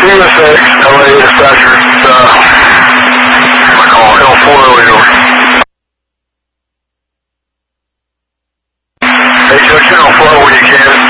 CSX, LA dispatcher, I call L408 over. Hey, Judge, L4 when you can.